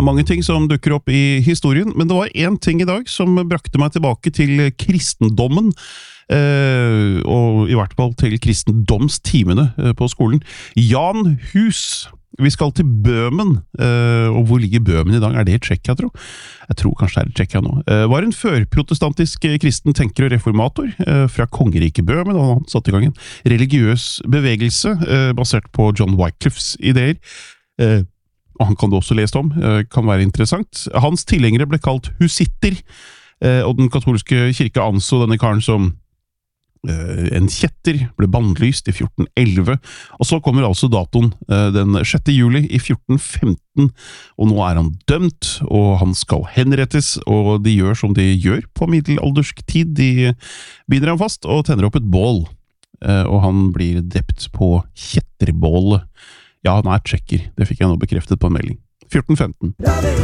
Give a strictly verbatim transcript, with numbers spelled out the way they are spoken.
Det er mange ting som dukker opp i historien, men det var en ting i dag som brakte meg tilbake til kristendommen, eh, og i hvert fall til kristendomstimene eh, på skolen. Jan Hus. Vi skal til Bøhmen, eh, og hvor ligger Bøhmen i dag? Er det i Tsjekkia, tro? Jeg tror kanskje det er i Tsjekkia nå. Eh, var en førprotestantisk kristen tenker og reformator eh, fra kongeriket Bøhmen, og han satte i gang en religiøs bevegelse eh, basert på John Wycliffes ideer. Eh, og han kan du også lese om, eh, kan være interessant. Hans tilhengere ble kalt husitter, eh, og den katolske kirke anså denne karen som en kjetter, ble bannlyst i fjorten elleve, og så kommer altså datoen den sjette juli i fjorten femten, og nå er han dømt, og han skal henrettes, og de gjør som de gjør på middelaldersk tid, de binder ham fast og tenner opp et bål, og han blir drept på kjetterbålet. Ja, han er tsjekker, det fikk jeg nå bekreftet på en melding. fjorten femten.